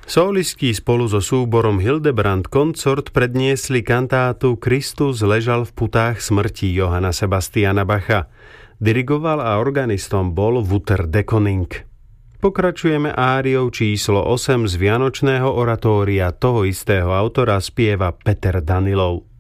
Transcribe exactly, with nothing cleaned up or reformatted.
Solisti spolu so súborom Hildebrand Consort predniesli kantátu Kristus ležal v putách smrti Johanna Sebastiana Bacha. Dirigoval a organistom bol Wouter de Koning. Pokračujeme áriou číslo osem z vianočného oratória toho istého autora, spieva Peter Danilov.